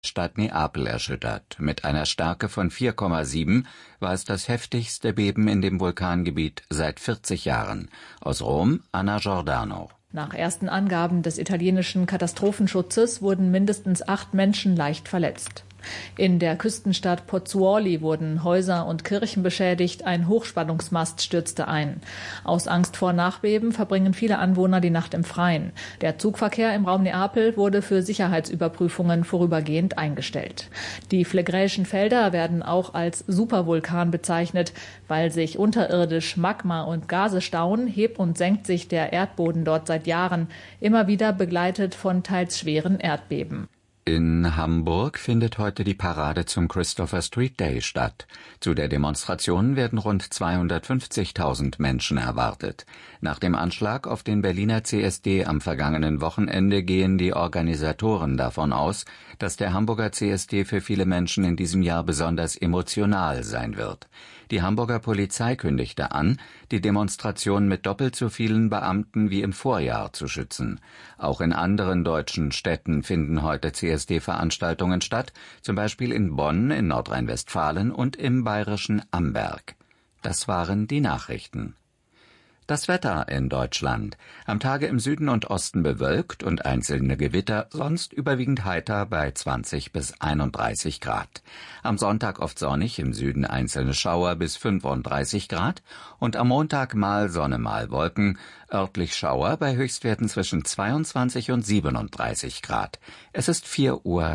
Stadt Neapel erschüttert. Mit einer Stärke von 4,7 war es das heftigste Beben in dem Vulkangebiet seit 40 Jahren. Aus Rom, Anna Giordano. Nach ersten Angaben des italienischen Katastrophenschutzes wurden mindestens 8 Menschen leicht verletzt. In der Küstenstadt Pozzuoli wurden Häuser und Kirchen beschädigt, ein Hochspannungsmast stürzte ein. Aus Angst vor Nachbeben verbringen viele Anwohner die Nacht im Freien. Der Zugverkehr im Raum Neapel wurde für Sicherheitsüberprüfungen vorübergehend eingestellt. Die Phlegräischen Felder werden auch als Supervulkan bezeichnet. Weil sich unterirdisch Magma und Gase stauen, hebt und senkt sich der Erdboden dort seit Jahren, immer wieder begleitet von teils schweren Erdbeben. In Hamburg findet heute die Parade zum Christopher Street Day statt. Zu der Demonstration werden rund 250.000 Menschen erwartet. Nach dem Anschlag auf den Berliner CSD am vergangenen Wochenende gehen die Organisatoren davon aus, dass der Hamburger CSD für viele Menschen in diesem Jahr besonders emotional sein wird. Die Hamburger Polizei kündigte an, die Demonstration mit doppelt so vielen Beamten wie im Vorjahr zu schützen. Auch in anderen deutschen Städten finden heute CSD-Veranstaltungen statt, zum Beispiel in Bonn in Nordrhein-Westfalen und im bayerischen Amberg. Das waren die Nachrichten. Das Wetter in Deutschland. Am Tage im Süden und Osten bewölkt und einzelne Gewitter, sonst überwiegend heiter bei 20 bis 31 Grad. Am Sonntag oft sonnig, im Süden einzelne Schauer bis 35 Grad und am Montag mal Sonne, mal Wolken, örtlich Schauer bei Höchstwerten zwischen 22 und 37 Grad. Es ist 4:03 Uhr.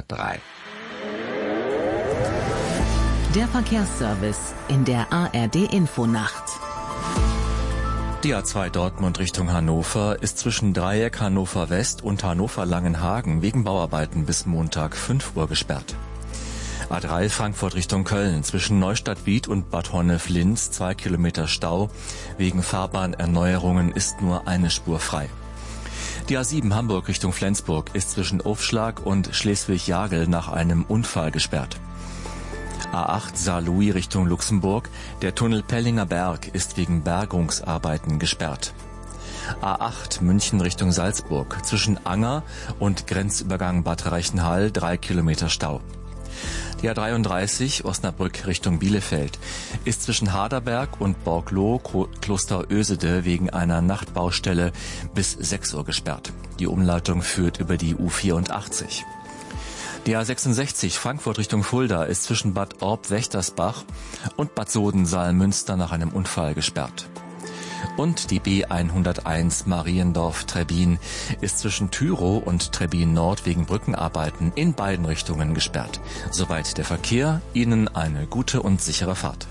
Der Verkehrsservice in der ARD-Infonacht. Die A2 Dortmund Richtung Hannover ist zwischen Dreieck Hannover West und Hannover Langenhagen wegen Bauarbeiten bis Montag 5 Uhr gesperrt. A3 Frankfurt Richtung Köln zwischen Neustadt-Biet und Bad Honnef-Linz 2 Kilometer Stau. Wegen Fahrbahnerneuerungen ist nur eine Spur frei. Die A7 Hamburg Richtung Flensburg ist zwischen Aufschlag und Schleswig-Jagel nach einem Unfall gesperrt. A8 Saarlouis Richtung Luxemburg. Der Tunnel Pellinger Berg ist wegen Bergungsarbeiten gesperrt. A8 München Richtung Salzburg. Zwischen Anger und Grenzübergang Bad Reichenhall 3 Kilometer Stau. Die A33 Osnabrück Richtung Bielefeld ist zwischen Haderberg und Borgloh Kloster Ösede wegen einer Nachtbaustelle bis 6 Uhr gesperrt. Die Umleitung führt über die U84. Die A66 Frankfurt Richtung Fulda ist zwischen Bad Orb-Wächtersbach und Bad Soden-Saalmünster nach einem Unfall gesperrt. Und die B101 Mariendorf-Trebbin ist zwischen Tyrow und Trebbin Nord wegen Brückenarbeiten in beiden Richtungen gesperrt. Soweit der Verkehr. Ihnen eine gute und sichere Fahrt.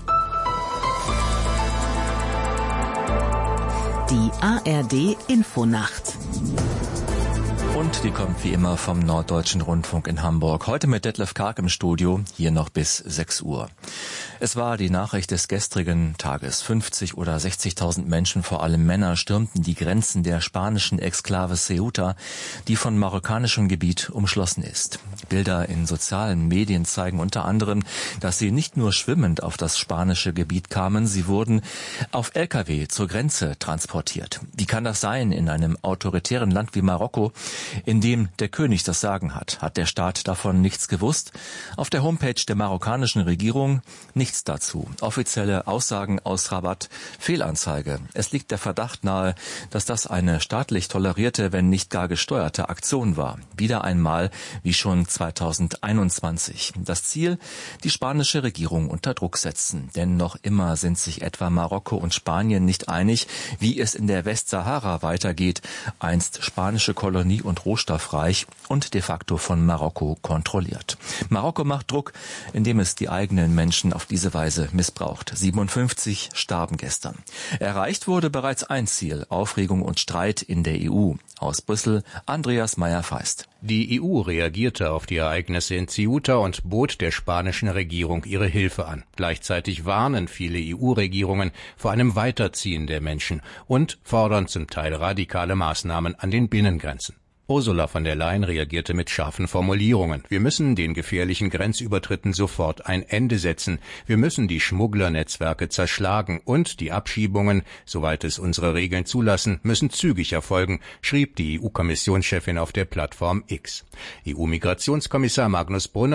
Die ARD-Infonacht. Und die kommt wie immer vom Norddeutschen Rundfunk in Hamburg. Heute mit Detlef Karg im Studio, hier noch bis 6 Uhr. Es war die Nachricht des gestrigen Tages. 50 oder 60.000 Menschen, vor allem Männer, stürmten die Grenzen der spanischen Exklave Ceuta, die von marokkanischem Gebiet umschlossen ist. Bilder in sozialen Medien zeigen unter anderem, dass sie nicht nur schwimmend auf das spanische Gebiet kamen, sie wurden auf Lkw zur Grenze transportiert. Wie kann das sein in einem autoritären Land wie Marokko, in dem der König das Sagen hat? Hat der Staat davon nichts gewusst? Auf der Homepage der marokkanischen Regierung nichts dazu. Offizielle Aussagen aus Rabat, Fehlanzeige. Es liegt der Verdacht nahe, dass das eine staatlich tolerierte, wenn nicht gar gesteuerte Aktion war. Wieder einmal wie schon 2021. Das Ziel, die spanische Regierung unter Druck setzen. Denn noch immer sind sich etwa Marokko und Spanien nicht einig, wie es in der Westsahara weitergeht, einst spanische Kolonie und rohstoffreich und de facto von Marokko kontrolliert. Marokko macht Druck, indem es die eigenen Menschen auf diese Weise missbraucht. 57 starben gestern. Erreicht wurde bereits ein Ziel: Aufregung und Streit in der EU. Aus Brüssel, Andreas Meyer-Feist. Die EU reagierte auf die Ereignisse in Ceuta und bot der spanischen Regierung ihre Hilfe an. Gleichzeitig warnen viele EU-Regierungen vor einem Weiterziehen der Menschen und fordern zum Teil radikale Maßnahmen an den Binnengrenzen. Ursula von der Leyen reagierte mit scharfen Formulierungen. Wir müssen den gefährlichen Grenzübertritten sofort ein Ende setzen. Wir müssen die Schmugglernetzwerke zerschlagen und die Abschiebungen, soweit es unsere Regeln zulassen, müssen zügig erfolgen, schrieb die EU-Kommissionschefin auf der Plattform X. EU-Migrationskommissar Magnus Brunner